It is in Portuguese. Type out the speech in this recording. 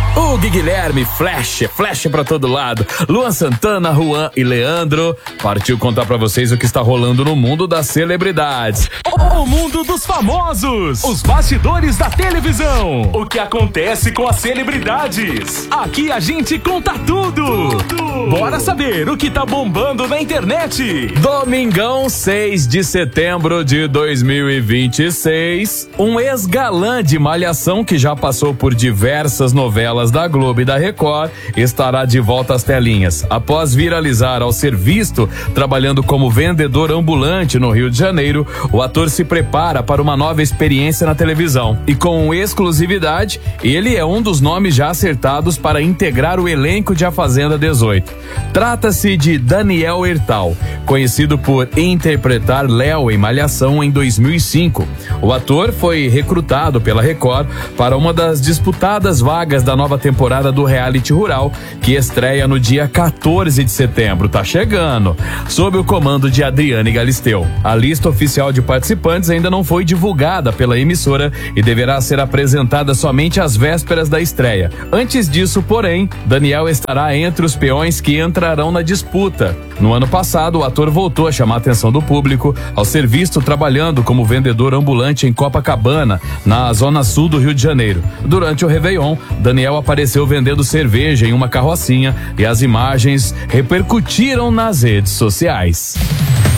O Guilherme, flash pra todo lado. Luan Santana, Juan e Leandro partiu contar pra vocês o que está rolando no mundo das celebridades. O mundo dos famosos, os bastidores da televisão, o que acontece com as celebridades. Aqui a gente conta tudo. Bora saber o que tá bombando na internet. Domingão, 6 de setembro de 2026, um ex-galã de Malhação que já passou por diversas novelas da Globo e da Record estará de volta às telinhas. Após viralizar ao ser visto trabalhando como vendedor ambulante no Rio de Janeiro, o ator se prepara para uma nova experiência na televisão. E com exclusividade, ele é um dos nomes já acertados para integrar o elenco de A Fazenda 18. Trata-se de Daniel Hertal, conhecido por interpretar Léo em Malhação em 2005. O ator foi recrutado pela Record para uma das disputadas vagas da nova temporada do Reality Rural, que estreia no dia 14 de setembro. Tá chegando. Sob o comando de Adriane Galisteu. A lista oficial de participantes ainda não foi divulgada pela emissora e deverá ser apresentada somente às vésperas da estreia. Antes disso, porém, Daniel estará entre os peões que entrarão na disputa. No ano passado, o ator voltou a chamar a atenção do público ao ser visto trabalhando como vendedor ambulante em Copacabana, na zona sul do Rio de Janeiro. Durante o Réveillon, Daniel apareceu vendendo cerveja em uma carrocinha e as imagens repercutiram nas redes sociais.